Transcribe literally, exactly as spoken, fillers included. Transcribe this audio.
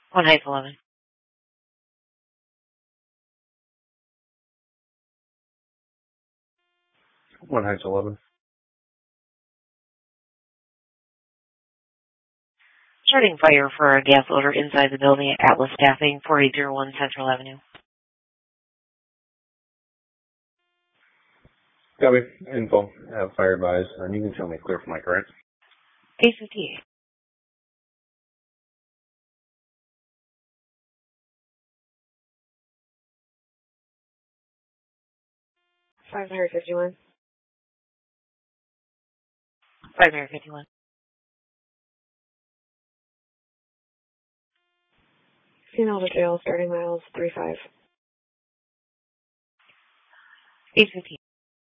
One Heights eleven. One Heights eleven. Starting fire for a gas loader inside the building at Atlas Staffing, four eight zero one Central Avenue. Copy. Info. Have fire advised. And you can tell me clear from my correct. eight fifty-eight. five fifty-one. five fifty-one. Female to jail, starting miles three five. eight fifteen.